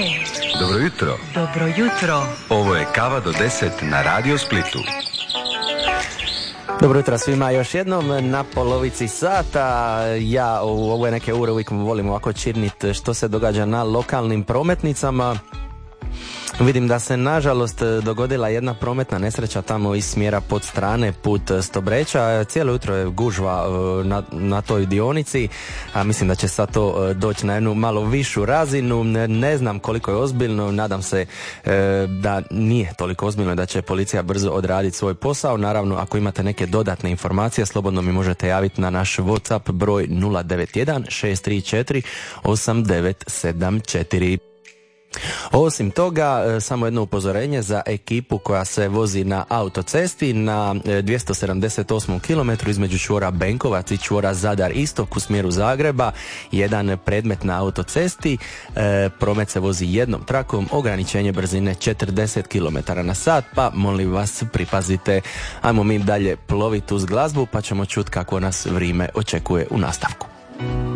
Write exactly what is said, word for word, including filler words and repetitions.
Dobro jutro. Dobro jutro. Ovo je Kava do deset na Radio Splitu. Dobro jutro svima još jednom na polovici sata. Ja u ove neke ure uvijek volim ovako čirnit što se događa na lokalnim prometnicama. Vidim da se nažalost dogodila jedna prometna nesreća tamo iz smjera pod strane put Stobreća. Cijelo jutro je gužva na, na toj dionici, a mislim da će sad to doći na jednu malo višu razinu. Ne znam koliko je ozbiljno, nadam se da nije toliko ozbiljno, da će policija brzo odraditi svoj posao. Naravno, ako imate neke dodatne informacije, slobodno mi možete javiti na naš WhatsApp broj nula devet jedan šest tri četiri osam devet sedam četiri. Osim toga, samo jedno upozorenje za ekipu koja se vozi na autocesti na dvjesto sedamdeset osmom kilometru između čvora Benkovac i čvora Zadar Istok u smjeru Zagreba. Jedan predmet na autocesti, e, promet se vozi jednom trakom, ograničenje brzine četrdeset kilometara na sat, pa molim vas pripazite. Ajmo mi dalje ploviti uz glazbu pa ćemo čuti kako nas vrijeme očekuje u nastavku.